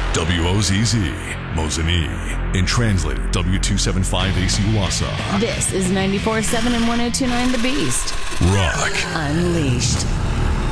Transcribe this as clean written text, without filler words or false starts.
WOZZ, Mosinee, and translated W275AC Wausau. This is 94.7 and 102.9 The Beast. Rock Unleashed.